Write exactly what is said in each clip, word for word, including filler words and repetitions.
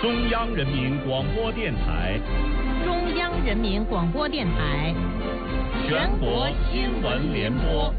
中央人民广播电台， 中央人民广播电台， 全国新闻联播。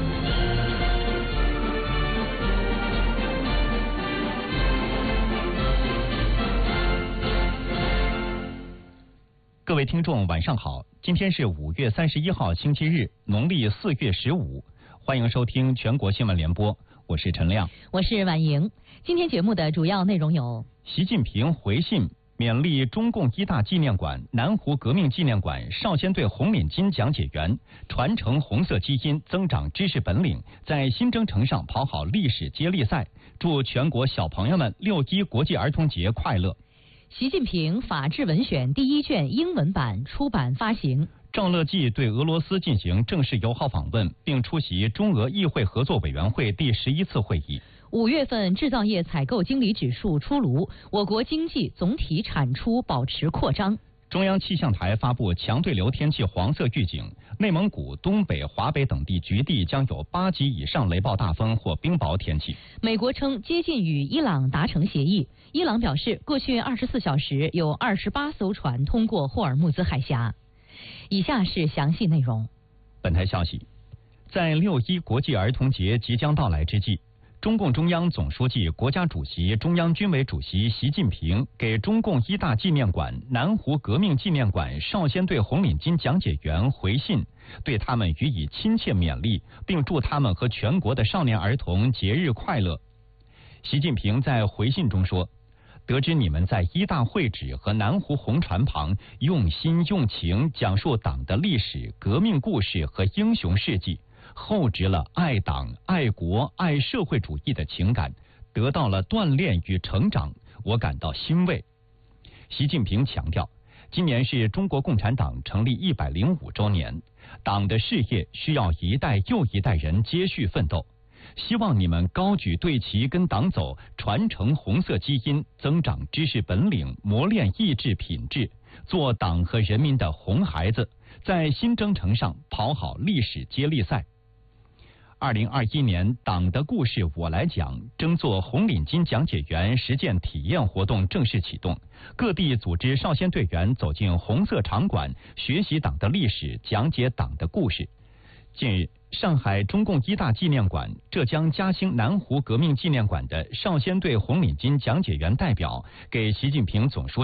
各位听众，晚上好！今天是五月三十一号，星期日，农历四月十五。欢迎收听全国新闻联播，我是陈亮， 我是婉莹。今天节目的主要内容有： 习近平回信勉励中共一大纪念馆、南湖革命纪念馆少先队红领巾讲解员，传承红色基因，增长知识本领，在新征程上跑好历史接力赛。祝全国小朋友们六一国际儿童节快乐！ 习近平法治文选第一卷英文版出版发行。 赵乐际对俄罗斯进行正式友好访问，并出席中俄议会合作委员会第十一次会议。 五月份制造业采购经理指数出炉，我国经济总体产出保持扩张。 中央气象台发布强对流天气黄色预警，内蒙古、东北、华北等地局地将有八级以上雷暴大风或冰雹天气。 美国称接近与伊朗达成协议，伊朗表示过去二十四小时有二十八艘船通过霍尔木兹海峡。以下是详细内容。 本台消息，在六一国际儿童节即将到来之际，中共中央总书记、国家主席、中央军委主席习近平给中共一大纪念馆、南湖革命纪念馆少先队红领巾讲解员回信，对他们予以亲切勉励，并祝他们和全国的少年儿童节日快乐。习近平在回信中说，得知你们在一大会址和南湖红船旁用心用情讲述党的历史、革命故事和英雄事迹，厚植了爱党、爱国、爱社会主义的情感，得到了锻炼与成长，我感到欣慰。习近平强调，今年是中国共产党成立一百零五周年，党的事业需要一代又一代人接续奋斗。希望你们高举队旗跟党走，传承红色基因，增长知识本领，磨练意志品质，做党和人民的红孩子，在新征程上跑好历史接力赛。二零二一年党的故事我来讲争做红领巾讲解员实践体验活动正式启动，各地组织少先队员走进红色场馆，学习党的历史，讲解党的故事。近日，上海中共一大纪念馆、浙江嘉兴南湖革命纪念馆的少先队红领巾讲解员代表给习近平总书记